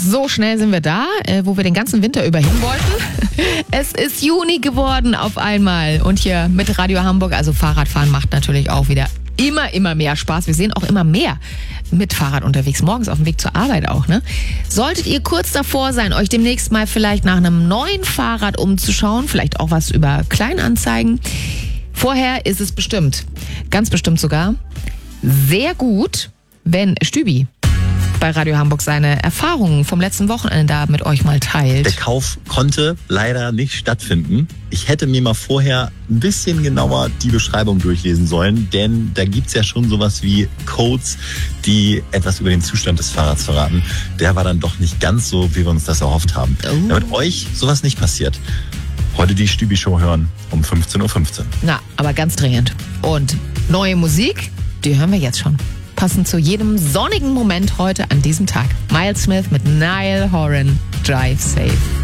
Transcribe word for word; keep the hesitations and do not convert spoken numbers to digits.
So schnell sind wir da, äh, wo wir den ganzen Winter über hin wollten. Es ist Juni geworden auf einmal. Und hier mit Radio Hamburg, also Fahrradfahren macht natürlich auch wieder immer, immer mehr Spaß. Wir sehen auch immer mehr mit Fahrrad unterwegs, morgens auf dem Weg zur Arbeit auch, ne? Solltet ihr kurz davor sein, euch demnächst mal vielleicht nach einem neuen Fahrrad umzuschauen, vielleicht auch was über Kleinanzeigen. Vorher ist es bestimmt, ganz bestimmt sogar, sehr gut, wenn Stübi bei Radio Hamburg seine Erfahrungen vom letzten Wochenende da mit euch mal teilt. Der Kauf konnte leider nicht stattfinden. Ich hätte mir mal vorher ein bisschen genauer die Beschreibung durchlesen sollen, denn da gibt's ja schon sowas wie Codes, die etwas über den Zustand des Fahrrads verraten. Der war dann doch nicht ganz so, wie wir uns das erhofft haben. Oh. Damit euch sowas nicht passiert, heute die Stübi-Show hören um fünfzehn Uhr fünfzehn. Na, aber ganz dringend. Und neue Musik, die hören wir jetzt schon. Passend zu jedem sonnigen Moment heute an diesem Tag. Miles Smith mit Niall Horan, Drive Safe.